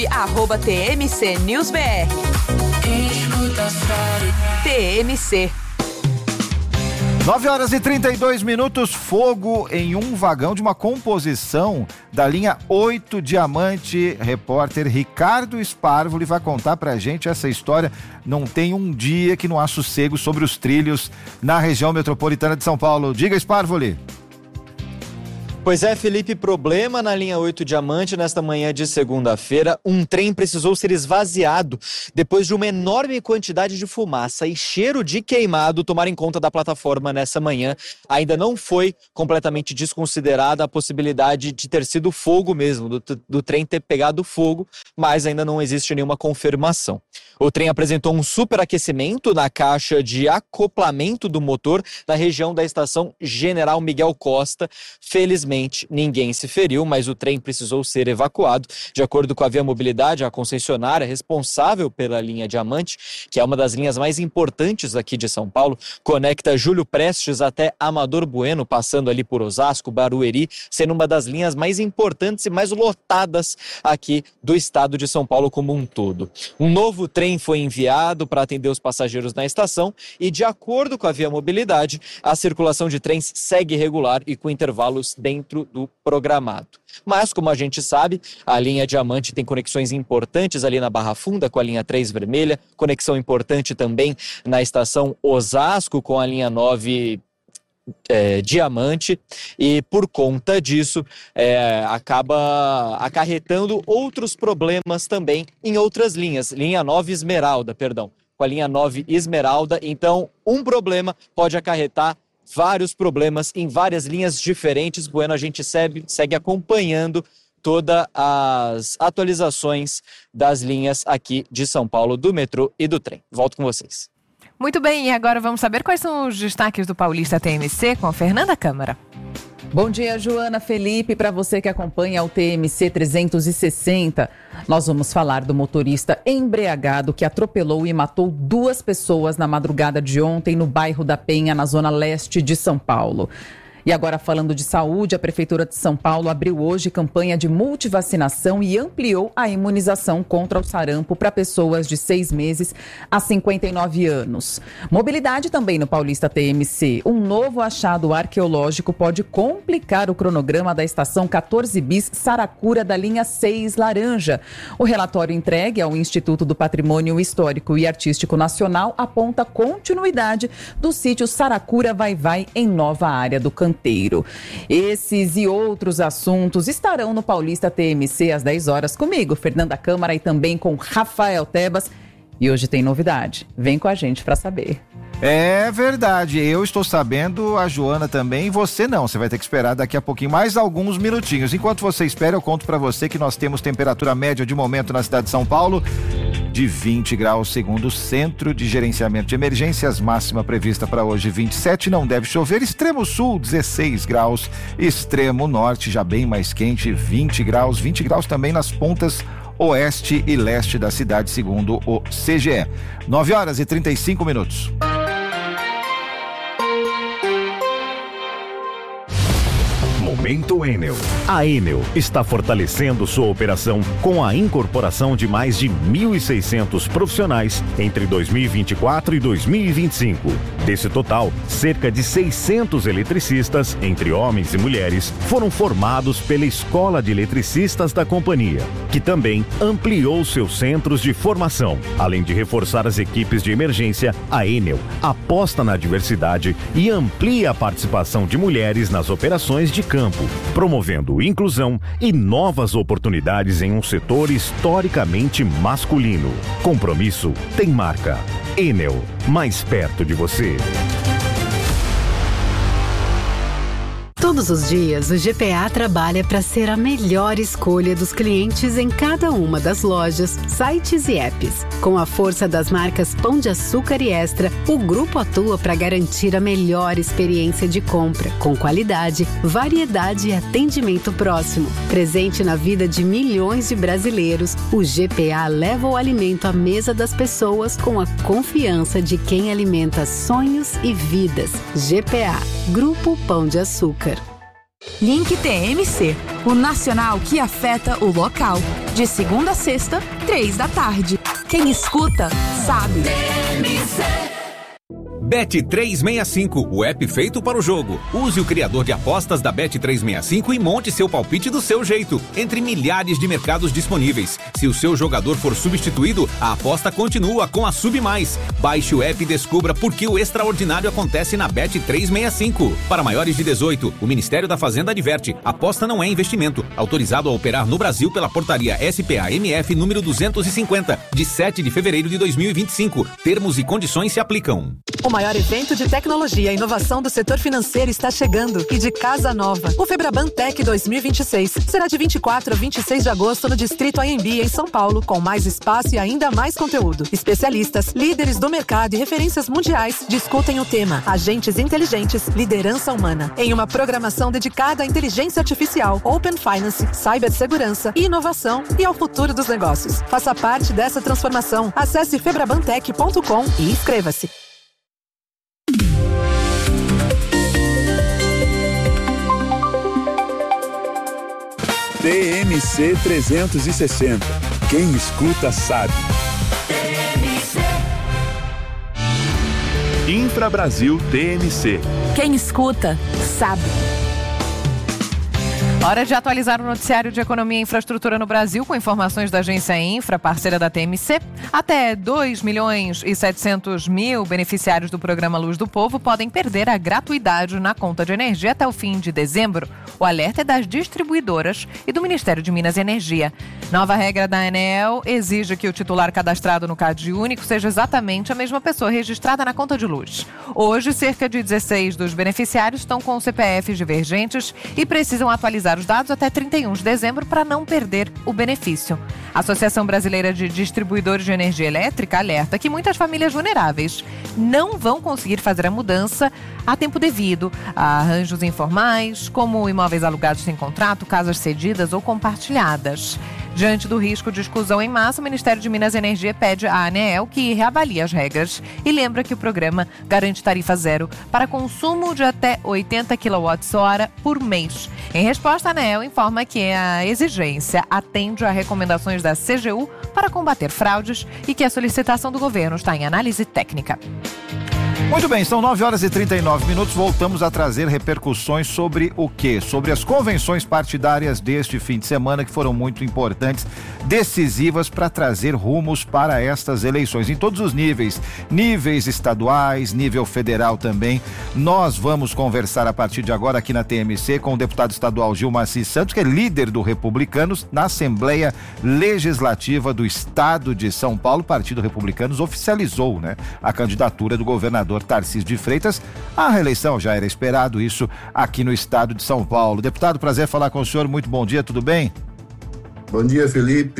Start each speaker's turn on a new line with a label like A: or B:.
A: @TMC News BR. TMC.
B: 9h32, fogo em um vagão de uma composição da linha 8 Diamante. Repórter Ricardo Sparvoli vai contar pra gente essa história. Não tem um dia que não há sossego sobre os trilhos na região metropolitana de São Paulo. Diga, Sparvoli.
C: Pois é, Felipe, problema na linha 8 Diamante nesta manhã de segunda-feira. Um trem precisou ser esvaziado depois de uma enorme quantidade de fumaça e cheiro de queimado tomarem conta da plataforma nessa manhã. Ainda não foi completamente desconsiderada a possibilidade de ter sido fogo mesmo, do trem ter pegado fogo, mas ainda não existe nenhuma confirmação. O trem apresentou um superaquecimento na caixa de acoplamento do motor na região da estação General Miguel Costa. Felizmente, ninguém se feriu, mas o trem precisou ser evacuado. De acordo com a Via Mobilidade, a concessionária responsável pela linha Diamante, que é uma das linhas mais importantes aqui de São Paulo, conecta Júlio Prestes até Amador Bueno, passando ali por Osasco, Barueri, sendo uma das linhas mais importantes e mais lotadas aqui do estado de São Paulo como um todo. Um novo trem foi enviado para atender os passageiros na estação e, de acordo com a Via Mobilidade, a circulação de trens segue regular e com intervalos dentro do programado. Mas, como a gente sabe, a linha Diamante tem conexões importantes ali na Barra Funda com a linha 3 vermelha, conexão importante também na estação Osasco com a linha 9 Diamante, e por conta disso acaba acarretando outros problemas também em outras linhas, linha 9 Esmeralda, com a linha 9 Esmeralda. Então, um problema pode acarretar vários problemas em várias linhas diferentes. Bueno, a gente segue acompanhando todas as atualizações das linhas aqui de São Paulo, do metrô e do trem. Volto com vocês.
A: Muito bem, e agora vamos saber quais são os destaques do Paulista TMC com a Fernanda Câmara.
D: Bom dia, Joana, Felipe, para você que acompanha o TMC 360. Nós vamos falar do motorista embriagado que atropelou e matou 2 pessoas na madrugada de ontem no bairro da Penha, na zona leste de São Paulo. E agora, falando de saúde, a Prefeitura de São Paulo abriu hoje campanha de multivacinação e ampliou a imunização contra o sarampo para pessoas de 6 meses a 59 anos. Mobilidade também no Paulista TMC. Um novo achado arqueológico pode complicar o cronograma da estação 14 bis Saracura da linha 6 Laranja. O relatório entregue ao Instituto do Patrimônio Histórico e Artístico Nacional aponta continuidade do sítio Saracura Vai-Vai em nova área do Canteiro. Esses e outros assuntos estarão no Paulista TMC às 10 horas comigo, Fernanda Câmara, e também com Rafael Tebas. E hoje tem novidade. Vem com a gente para saber.
B: É verdade, eu estou sabendo, a Joana também, você não, você vai ter que esperar daqui a pouquinho, mais alguns minutinhos. Enquanto você espera, eu conto para você que nós temos temperatura média de momento na cidade de São Paulo de 20 graus, segundo o Centro de Gerenciamento de Emergências, máxima prevista para hoje 27, não deve chover. Extremo sul 16 graus, extremo norte já bem mais quente, 20 graus também nas pontas oeste e leste da cidade, segundo o CGE. 9h35.
E: Momento Enel. A Enel está fortalecendo sua operação com a incorporação de mais de 1.600 profissionais entre 2024 e 2025. Desse total, cerca de 600 eletricistas, entre homens e mulheres, foram formados pela Escola de Eletricistas da companhia, que também ampliou seus centros de formação. Além de reforçar as equipes de emergência, a Enel aposta na diversidade e amplia a participação de mulheres nas operações de campo, promovendo inclusão e novas oportunidades em um setor historicamente masculino. Compromisso tem marca. Enel, mais perto de você.
F: Todos os dias, o GPA trabalha para ser a melhor escolha dos clientes em cada uma das lojas, sites e apps. Com a força das marcas Pão de Açúcar e Extra, o grupo atua para garantir a melhor experiência de compra, com qualidade, variedade e atendimento próximo. Presente na vida de milhões de brasileiros, o GPA leva o alimento à mesa das pessoas com a confiança de quem alimenta sonhos e vidas. GPA, Grupo Pão de Açúcar.
G: Link TMC, o nacional que afeta o local. De segunda a sexta, 15h. Quem escuta, sabe.
H: Bet365, o app feito para o jogo. Use o criador de apostas da Bet365 e monte seu palpite do seu jeito, entre milhares de mercados disponíveis. Se o seu jogador for substituído, a aposta continua com a Sub+. Baixe o app e descubra por que o extraordinário acontece na Bet365. Para maiores de 18, o Ministério da Fazenda adverte: aposta não é investimento. Autorizado a operar no Brasil pela portaria SPA-MF número 250, de 7 de fevereiro de 2025. Termos e condições se aplicam.
I: O maior evento de tecnologia e inovação do setor financeiro está chegando e de casa nova. O Febraban Tech 2026 será de 24 a 26 de agosto no Distrito AMB, em São Paulo, com mais espaço e ainda mais conteúdo. Especialistas, líderes do mercado e referências mundiais discutem o tema Agentes Inteligentes, Liderança Humana, em uma programação dedicada à inteligência artificial, Open Finance, cibersegurança e inovação e ao futuro dos negócios. Faça parte dessa transformação. Acesse febrabantech.com e inscreva-se.
J: TMC 360. Quem escuta sabe. Infrabrasil TMC.
G: Quem escuta, sabe.
A: Hora de atualizar o noticiário de economia e infraestrutura no Brasil com informações da agência Infra, parceira da TMC. Até 2.700.000 beneficiários do programa Luz do Povo podem perder a gratuidade na conta de energia até o fim de dezembro. O alerta é das distribuidoras e do Ministério de Minas e Energia. Nova regra da ANEEL exige que o titular cadastrado no CAD único seja exatamente a mesma pessoa registrada na conta de luz. Hoje, cerca de 16 dos beneficiários estão com CPFs divergentes e precisam atualizar os dados até 31 de dezembro para não perder o benefício. A Associação Brasileira de Distribuidores de Energia Elétrica alerta que muitas famílias vulneráveis não vão conseguir fazer a mudança a tempo devido a arranjos informais, como imóveis alugados sem contrato, casas cedidas ou compartilhadas. Diante do risco de exclusão em massa, o Ministério de Minas e Energia pede à ANEEL que reavalie as regras e lembra que o programa garante tarifa zero para consumo de até 80 kWh por mês. Em resposta, a ANEEL informa que a exigência atende a recomendações da CGU para combater fraudes e que a solicitação do governo está em análise técnica.
B: Muito bem, são 9h39. Voltamos a trazer repercussões sobre o quê? Sobre as convenções partidárias deste fim de semana, que foram muito importantes, decisivas para trazer rumos para estas eleições, em todos os níveis estaduais, nível federal também. Nós vamos conversar a partir de agora aqui na TMC com o deputado estadual Gilmaci Santos, que é líder do Republicanos na Assembleia Legislativa do Estado de São Paulo. O Partido Republicanos oficializou, a candidatura do governador Tarcísio de Freitas. A reeleição já era esperado, isso aqui no estado de São Paulo. Deputado, prazer falar com o senhor, muito bom dia, tudo bem?
K: Bom dia, Felipe,